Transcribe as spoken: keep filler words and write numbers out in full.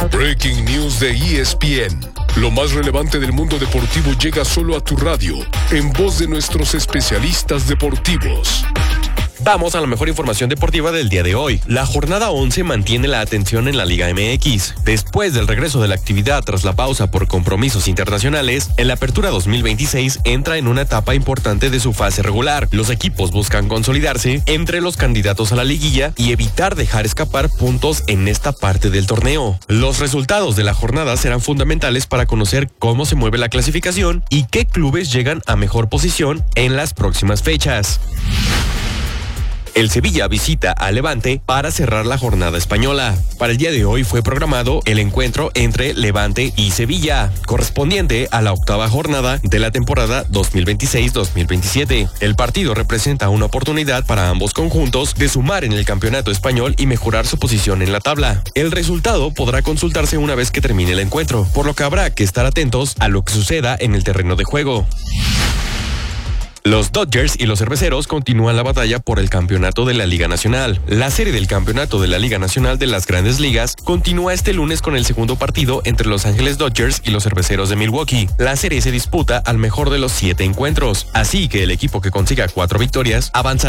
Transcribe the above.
Breaking News de E S P N. Lo más relevante del mundo deportivo llega solo a tu radio, en voz de nuestros especialistas deportivos. Vamos a la mejor información deportiva del día de hoy. La jornada once mantiene la atención en la Liga M X. Después del regreso de la actividad tras la pausa por compromisos internacionales, el Apertura dos mil veintiséis entra en una etapa importante de su fase regular. Los equipos buscan consolidarse entre los candidatos a la liguilla y evitar dejar escapar puntos en esta parte del torneo. Los resultados de la jornada serán fundamentales para conocer cómo se mueve la clasificación y qué clubes llegan a mejor posición en las próximas fechas. El Sevilla visita a Levante para cerrar la jornada española. Para el día de hoy fue programado el encuentro entre Levante y Sevilla, correspondiente a la octava jornada de la temporada dos mil veintiséis dos mil veintisiete. El partido representa una oportunidad para ambos conjuntos de sumar en el campeonato español y mejorar su posición en la tabla. El resultado podrá consultarse una vez que termine el encuentro, por lo que habrá que estar atentos a lo que suceda en el terreno de juego. Los Dodgers y los Cerveceros continúan la batalla por el campeonato de la Liga Nacional. La serie del campeonato de la Liga Nacional de las Grandes Ligas continúa este lunes con el segundo partido entre Los Ángeles Dodgers y los Cerveceros de Milwaukee. La serie se disputa al mejor de los siete encuentros, así que el equipo que consiga cuatro victorias avanza